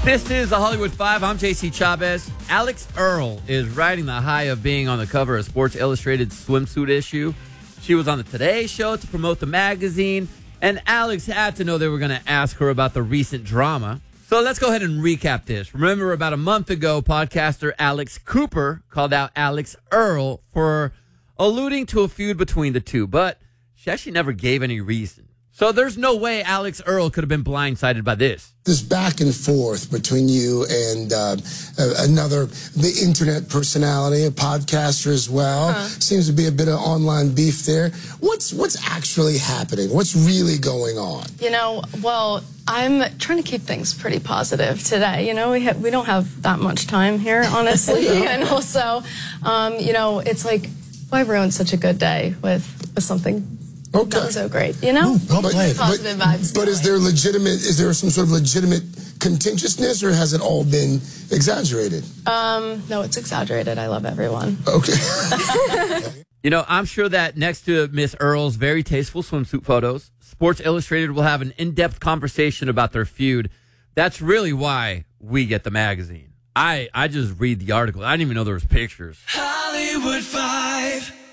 This is the Hollywood Five. I'm JC Chavez. Alex Earle is riding the high of being on the cover of Sports Illustrated swimsuit issue. She was on the Today Show to promote the magazine, and Alex had to know they were going to ask her about the recent drama. So let's go ahead and recap this. Remember, about a month ago, podcaster Alex Cooper called out Alex Earle for alluding to a feud between the two, but she actually never gave any reason. So there's no way Alex Earle could have been blindsided by this. This back and forth between you and the internet personality, a podcaster as well. Seems to be a bit of online beef there. What's actually happening? What's really going on? I'm trying to keep things pretty positive today. We don't have that much time here, honestly. And also, it's like, why ruin such a good day with something not so great, positive vibes. But is there some sort of legitimate contentiousness, or has it all been exaggerated? No, it's exaggerated. I love everyone. Okay. I'm sure that next to Miss Earle's very tasteful swimsuit photos, Sports Illustrated will have an in-depth conversation about their feud. That's really why we get the magazine. I just read the article. I didn't even know there was pictures. Hollywood Five.